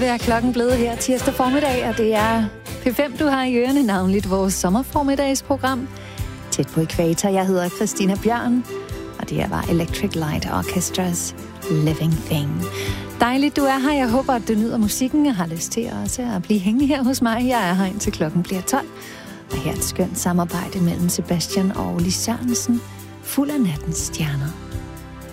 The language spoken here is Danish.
er klokken blevet her tirsdag formiddag, og det er P5, du har i ørene, navnligt vores sommerformiddagsprogram. Tæt på ekvator. Jeg hedder Christina Bjørn, og det her var Electric Light Orchestras Living Thing. Dejligt, du er her. Jeg håber, at du nyder musikken og har lyst til også at blive hængende her hos mig. Jeg er her indtil klokken bliver 12. Og her er et skønt samarbejde mellem Sebastian og Lis Sørensen, fuld af nattens stjerner.